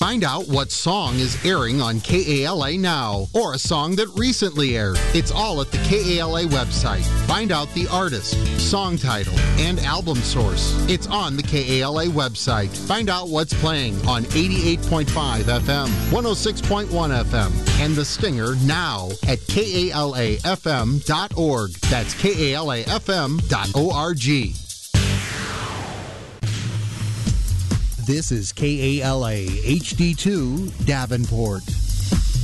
Find out what song is airing on KALA now, or a song that recently aired. It's all at the KALA website. Find out the artist, song title, and album source. It's on the KALA website. Find out what's playing on 88.5 FM, 106.1 FM, and The Stinger now at KALAFM.org. That's KALAFM.org. This is KALA HD2 Davenport.